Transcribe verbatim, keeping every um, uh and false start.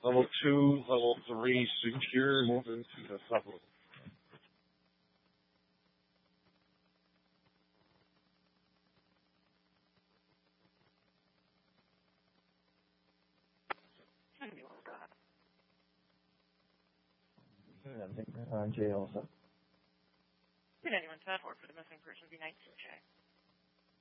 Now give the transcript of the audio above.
Level two, level three, secure, move into the supplement. On J also. Did anyone tell for the missing person be night check?